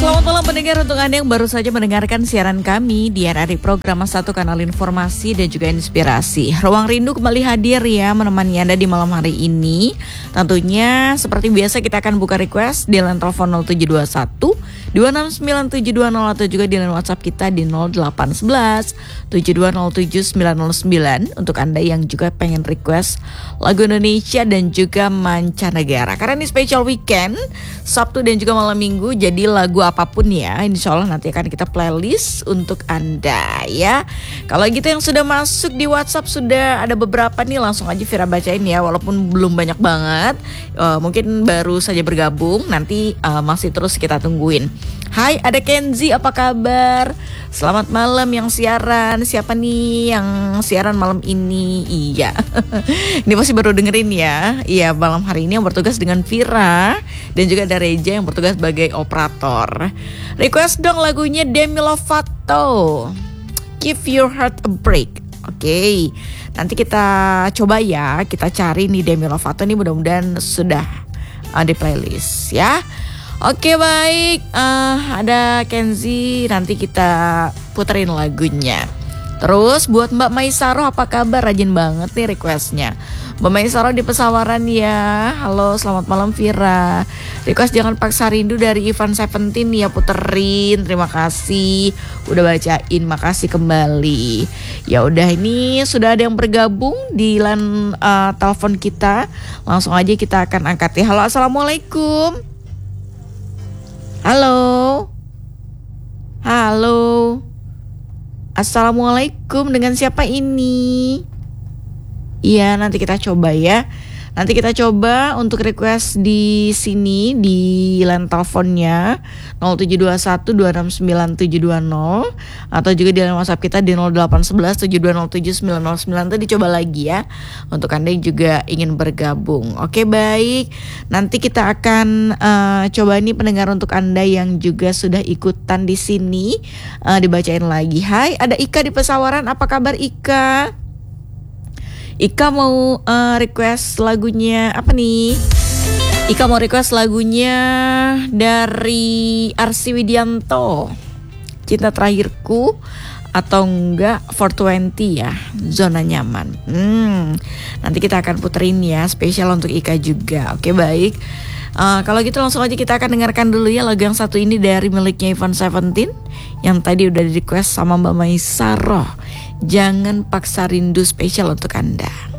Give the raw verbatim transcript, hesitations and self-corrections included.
Selamat malam pendengar, untuk Anda yang baru saja mendengarkan siaran kami di R R I Program satu Kanal Informasi dan juga Inspirasi. Ruang Rindu kembali hadir ya menemani Anda di malam hari ini. Tentunya seperti biasa kita akan buka request di line telepon nol tujuh dua satu dua enam sembilan tujuh dua nol atau juga di line WhatsApp kita di nol delapan satu satu tujuh dua nol tujuh sembilan nol sembilan untuk Anda yang juga pengen request lagu Indonesia dan juga mancanegara. Karena ini special weekend, Sabtu dan juga malam Minggu, jadi lagu apapun ya, insya Allah nanti akan kita playlist untuk Anda ya. Kalau gitu yang sudah masuk di WhatsApp sudah ada beberapa nih, langsung aja Vira bacain ya, walaupun belum banyak banget, uh, mungkin baru saja bergabung, nanti uh, masih terus kita tungguin. Hai, ada Kenzi, apa kabar? Selamat malam yang siaran. Siapa nih yang siaran malam ini? Iya, ini pasti baru dengerin ya. Iya, malam hari ini yang bertugas dengan Vira dan juga ada Reja yang bertugas sebagai operator. Request dong lagunya Demi Lovato, Give Your Heart a Break. Oke, okay. Nanti kita coba ya, kita cari nih Demi Lovato nih, mudah-mudahan sudah uh, di playlist ya. Oke, baik, uh, ada Kenzi, nanti kita puterin lagunya. Terus buat Mbak Maisaro, apa kabar? Rajin banget nih requestnya. Mbak Maisaro di Pesawaran ya. Halo, selamat malam Vira. Request Jangan Paksa Rindu dari Ivan Seventeen ya, puterin. Terima kasih udah bacain, makasih kembali. Ya udah, ini sudah ada yang bergabung di line uh, telepon kita. Langsung aja kita akan angkat ya. Halo, assalamualaikum. Halo. Halo. Assalamualaikum, dengan siapa ini? Iya, nanti kita coba ya. Nanti kita coba untuk request di sini di line teleponnya nol tujuh dua satu dua enam sembilan tujuh dua nol atau juga di line WhatsApp kita di nol delapan satu satu tujuh dua nol tujuh sembilan nol sembilan. Nanti dicoba lagi ya untuk Anda yang juga ingin bergabung. Oke, baik. Nanti kita akan uh, coba nih pendengar untuk Anda yang juga sudah ikutan di sini uh, dibacain lagi. Hai, ada Ika di Pesawaran. Apa kabar Ika? Ika mau uh, request lagunya apa nih? Ika mau request lagunya dari Arsy Widianto, Cinta Terakhirku, atau enggak four twenty ya, Zona Nyaman. Hmm, nanti kita akan puterin ya, spesial untuk Ika juga. Oke, baik. Uh, kalau gitu langsung aja kita akan dengarkan dulu ya lagu yang satu ini dari miliknya Ivan Seventeen yang tadi udah di request sama Mbak Maisaro. Jangan Paksa Rindu, spesial untuk Anda.